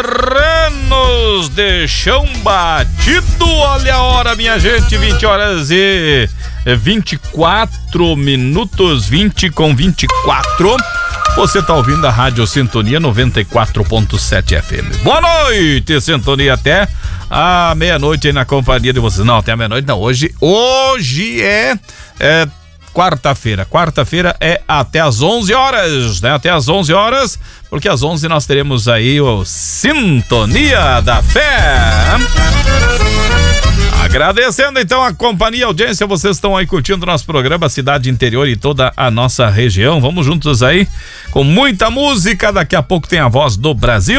Serranos de chão batido. Olha a hora, minha gente, 20 horas e 24 minutos, 20:24. Você tá ouvindo a Rádio Sintonia 94.7 FM. Boa noite, Sintonia, até a meia-noite aí na companhia de vocês. Não, até a meia-noite não, hoje é quarta-feira. Quarta-feira é até às 11 horas, né? Até às 11 horas, porque às 11 nós teremos aí o Sintonia da Fé. Agradecendo então a companhia e a audiência, vocês estão aí curtindo o nosso programa Cidade Interior e toda a nossa região. Vamos juntos aí com muita música, daqui a pouco tem a Voz do Brasil.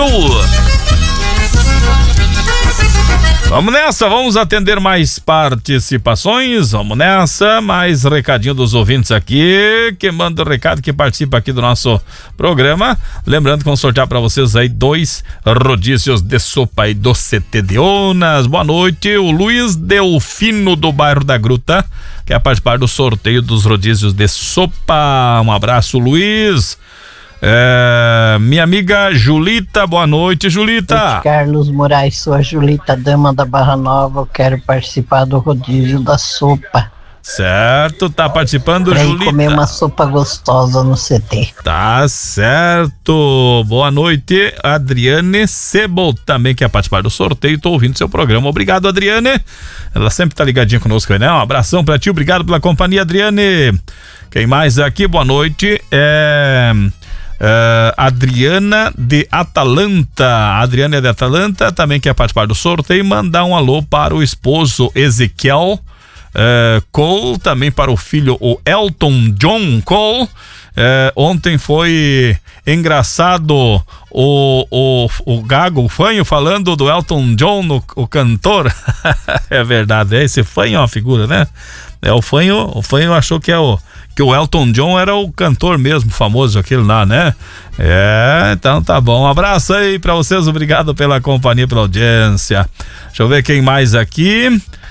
Vamos nessa, vamos atender mais participações, vamos nessa, mais recadinho dos ouvintes aqui, que manda o recado, que participa aqui do nosso programa. Lembrando que vamos sortear para vocês aí 2 rodízios de sopa aí do CT de Onas. Boa noite, o Luiz Delfino do bairro da Gruta quer participar do sorteio dos rodízios de sopa. Um abraço, Luiz. Minha amiga Julita, boa noite, Julita. Carlos Moraes, sou a Julita, dama da Barra Nova, eu quero participar do rodízio da sopa. Certo, tá participando, pra Julita. comer uma sopa gostosa no CT. Tá certo. Boa noite, Adriane Sebol também quer participar do sorteio, tô ouvindo seu programa. Obrigado, Adriane. Ela sempre tá ligadinha conosco aí, né? Um abração pra ti, obrigado pela companhia, Adriane. Quem mais aqui? Boa noite. Adriana de Atalanta. Adriana de Atalanta também quer participar do sorteio. Mandar um alô para o esposo Ezequiel Cole, também para o filho o Elton John Cole. Ontem foi engraçado o Gago, o Fanho, falando do Elton John, o cantor. É verdade, esse Fanho é uma figura, né? O Fanho achou que o Elton John era o cantor mesmo, famoso aquele lá, né? Então tá bom. Um abraço aí pra vocês, obrigado pela companhia, pela audiência. Deixa eu ver quem mais aqui.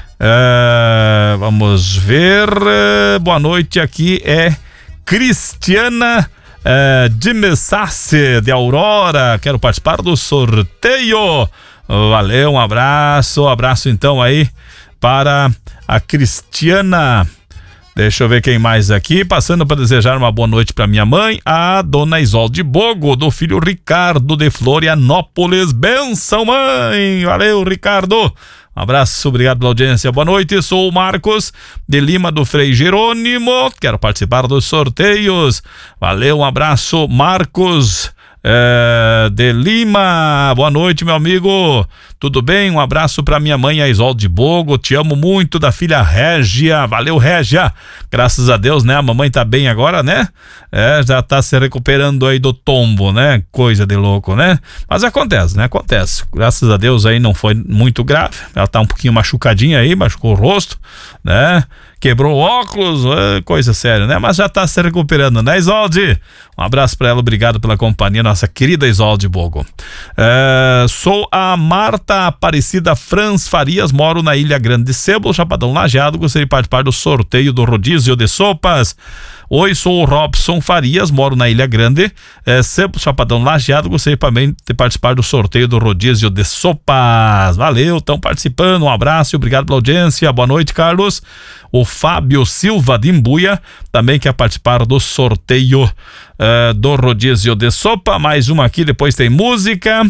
Vamos ver. Boa noite, aqui é Cristiana de Messace, de Aurora. Quero participar do sorteio. Valeu, um abraço então aí para a Cristiana. Deixa eu ver quem mais aqui, passando para desejar uma boa noite para minha mãe, a dona Isolde Bogo, do filho Ricardo de Florianópolis. Benção, mãe! Valeu, Ricardo! Um abraço, obrigado pela audiência, boa noite, sou o Marcos de Lima do Frei Jerônimo, quero participar dos sorteios. Valeu, um abraço, Marcos de Lima. Boa noite, meu amigo, tudo bem? Um abraço pra minha mãe, a Isolde Bogo, te amo muito, da filha Régia. Valeu, Régia, graças a Deus, né? A mamãe tá bem agora, né? Já tá se recuperando aí do tombo, né? Coisa de louco, né? Mas acontece, né? Acontece, graças a Deus aí não foi muito grave, ela tá um pouquinho machucadinha aí, machucou o rosto, né? Quebrou o óculos, coisa séria, né? Mas já tá se recuperando, né, Isolde? Um abraço pra ela, obrigado pela companhia, nossa querida Isolde Bogo. Sou a Marta Aparecida Franz Farias, moro na Ilha Grande de Sebo, Chapadão Lajeado, gostaria de participar do sorteio do rodízio de sopas. Oi, sou o Robson Farias, moro na Ilha Grande, Sebo, Chapadão Lajeado, gostaria também de participar do sorteio do rodízio de sopas. Valeu, estão participando, um abraço e obrigado pela audiência, boa noite, Carlos. O Fábio Silva de Imbuia também quer participar do sorteio do rodízio de sopa. Mais uma aqui, depois tem música.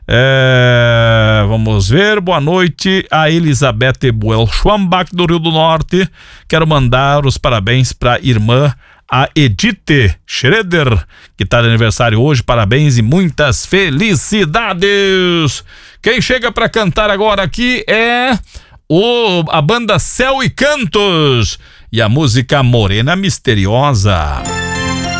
Vamos ver, boa noite a Elizabeth Buell Schwambach do Rio do Norte, quero mandar os parabéns para irmã a Edith Schroeder, que está de aniversário hoje, parabéns e muitas felicidades. Quem chega para cantar agora aqui é a banda Céu e Cantos e a música Morena Misteriosa.